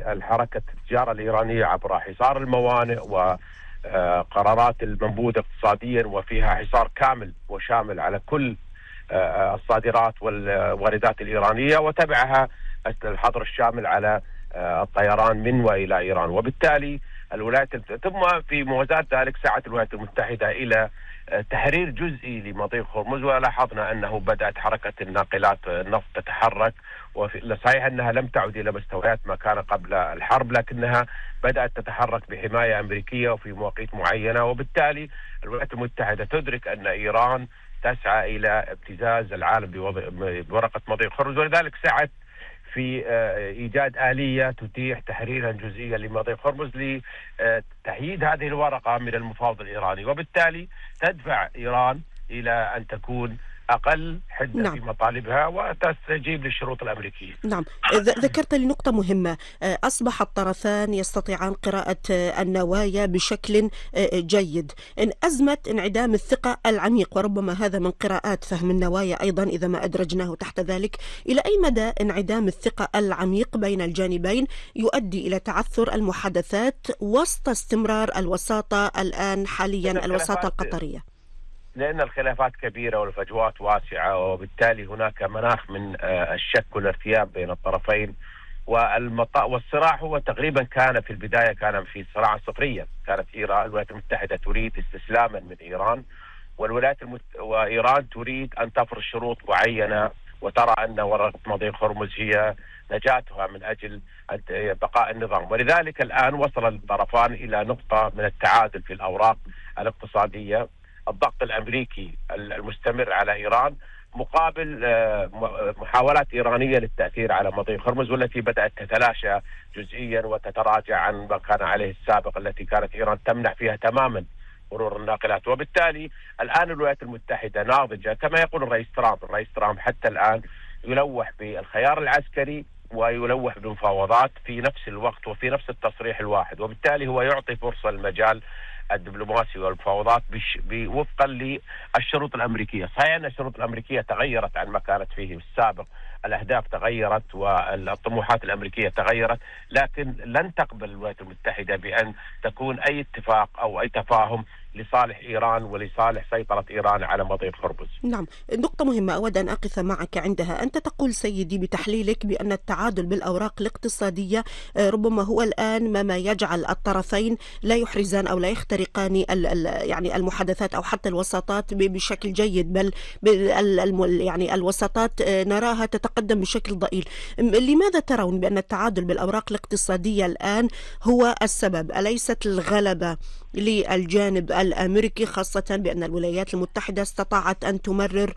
للحركة التجارة الإيرانية عبر حصار الموانئ وقرارات المنبوذة اقتصاديا، وفيها حصار كامل وشامل على كل الصادرات والواردات الإيرانية، وتبعها الحظر الشامل على الطيران من وإلى إيران. وبالتالي ثم في موازاة ذلك سعت الولايات المتحدة إلى تحرير جزئي لمضيق هرمز، ولاحظنا أنه بدأت حركة الناقلات النفط تتحرك، وصحيح أنها لم تعد إلى مستويات ما كان قبل الحرب، لكنها بدأت تتحرك بحماية أمريكية وفي مواقيت معينة. وبالتالي الولايات المتحدة تدرك أن إيران تسعى إلى ابتزاز العالم بورقة مضيق هرمز، ولذلك سعت في إيجاد آلية تتيح تحريرا جزئيا لمضيق هرمز لتحييد هذه الورقة من المفاوض الإيراني، وبالتالي تدفع إيران إلى أن تكون أقل حدة نعم. في مطالبها وتستجيب للشروط الأمريكية. نعم، ذكرت لي نقطة مهمة. أصبح الطرفان يستطيعان قراءة النوايا بشكل جيد. إن أزمة انعدام الثقة العميق، وربما هذا من قراءات فهم النوايا أيضا إذا ما أدرجناه تحت ذلك، إلى أي مدى انعدام الثقة العميق بين الجانبين يؤدي إلى تعثر المحادثات وسط استمرار الوساطة الآن حاليا، الوساطة القطرية؟ لأن الخلافات كبيرة والفجوات واسعة، وبالتالي هناك مناخ من الشك والارتياب بين الطرفين. والصراع هو تقريبا كان في البداية كان في صراعا صفريا. كانت الولايات المتحدة تريد استسلاما من إيران، وإيران تريد أن تفرض شروط معينة، وترى أن ورقة مضيق هرمز هي نجاتها من أجل بقاء النظام. ولذلك الآن وصل الطرفان إلى نقطة من التعادل في الأوراق الاقتصادية. الضغط الأمريكي المستمر على إيران مقابل محاولات إيرانية للتأثير على مضيق هرمز، والتي بدأت تتلاشى جزئيا وتتراجع عن ما كان عليه السابق، التي كانت إيران تمنع فيها تماما مرور الناقلات. وبالتالي الآن الولايات المتحدة ناضجة كما يقول الرئيس ترامب حتى الآن يلوح بالخيار العسكري ويلوح بالمفاوضات في نفس الوقت وفي نفس التصريح الواحد، وبالتالي هو يعطي فرصة للمجال الدبلوماسي والمفاوضات وفقا للشروط الأمريكية. صحيح أن الشروط الأمريكية تغيرت عن ما كانت فيه السابق، الأهداف تغيرت والطموحات الأمريكية تغيرت، لكن لن تقبل الولايات المتحدة بأن تكون أي اتفاق أو أي تفاهم لصالح إيران ولصالح سيطرة إيران على مضيق هرمز. نعم، نقطة مهمة أود أن أقف معك عندها. أنت تقول سيدي بتحليلك بأن التعادل بالأوراق الاقتصادية ربما هو الآن ما يجعل الطرفين لا يحرزان أو لا يخترقان يعني المحادثات أو حتى الوساطات بشكل جيد، بل يعني الوساطات نراها تتقدم بشكل ضئيل. لماذا ترون بأن التعادل بالأوراق الاقتصادية الآن هو السبب؟ أليست الغلبة للجانب الأمريكي، خاصة بأن الولايات المتحدة استطاعت أن تمرر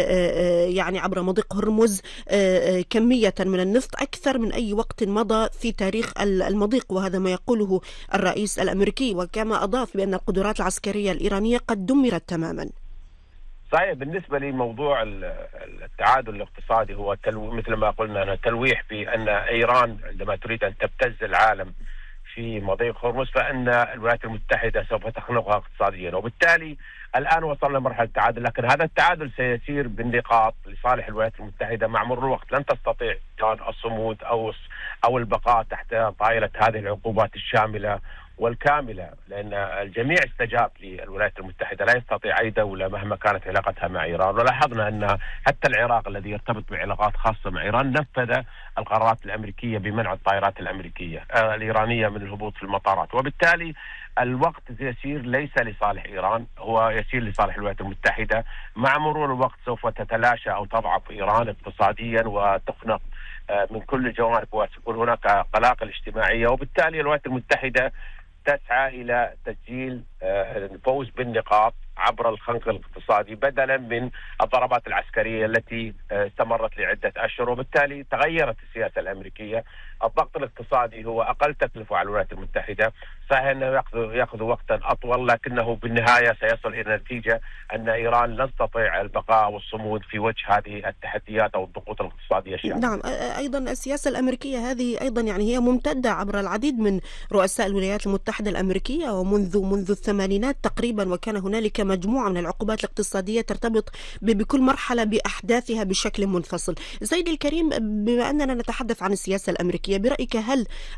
يعني عبر مضيق هرمز كمية من النفط أكثر من أي وقت مضى في تاريخ المضيق، وهذا ما يقوله الرئيس الأمريكي، وكما أضاف بأن القدرات العسكرية الإيرانية قد دمرت تماما. صحيح. بالنسبة لموضوع التعادل الاقتصادي هو مثل ما قلنا أنا تلويح بأن إيران عندما تريد أن تبتز العالم في مضيق هرمز فإن الولايات المتحدة سوف تخنقها اقتصاديا، وبالتالي الآن وصلنا لمرحلة التعادل، لكن هذا التعادل سيسير بالنقاط لصالح الولايات المتحدة مع مرور الوقت. لن تستطيع الصمود أو البقاء تحت طائلة هذه العقوبات الشاملة والكاملة، لأن الجميع استجاب للولايات المتحدة. لا يستطيع أي دولة مهما كانت علاقتها مع إيران، ولاحظنا أن حتى العراق الذي يرتبط بعلاقات خاصة مع إيران نفذ القرارات الأمريكية بمنع الطائرات الإيرانية من الهبوط في المطارات. وبالتالي الوقت يسير ليس لصالح إيران، هو يسير لصالح الولايات المتحدة. مع مرور الوقت سوف تتلاشى أو تضعف إيران اقتصاديا وتخنق من كل الجوانب، وتكون هناك قلاقل اجتماعية، وبالتالي الولايات المتحدة تسعى إلى تسجيل الفوز بالنقاط عبر الخنق الاقتصادي بدلا من الضربات العسكرية التي استمرت لعدة أشهر. وبالتالي تغيرت السياسة الأمريكية. الضغط الاقتصادي هو أقل تكلفة على الولايات المتحدة. صحيح أنه يأخذ وقتا أطول، لكنه بالنهاية سيصل إلى نتيجة أن إيران لن تستطيع البقاء والصمود في وجه هذه التحديات أو الضغوط الاقتصادية الشاملة. نعم، أيضا السياسة الأمريكية هذه أيضا يعني هي ممتدة عبر العديد من رؤساء الولايات المتحدة الأمريكية، ومنذ الثمانينات تقريبا، وكان هنالك مجموعة من العقوبات الاقتصادية ترتبط بكل مرحلة بأحداثها بشكل منفصل. سيدي الكريم، بما أننا نتحدث عن السياسة الأمريكية، برأيك هل